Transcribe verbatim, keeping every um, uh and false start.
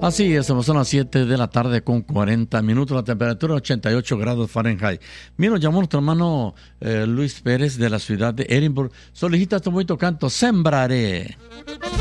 Así es, son las siete de la tarde con cuarenta minutos, la temperatura ochenta y ocho grados Fahrenheit. Mira, nos llamó nuestro hermano eh, Luis Pérez de la ciudad de Edinburgh. Solicita este bonito canto, Sembraré.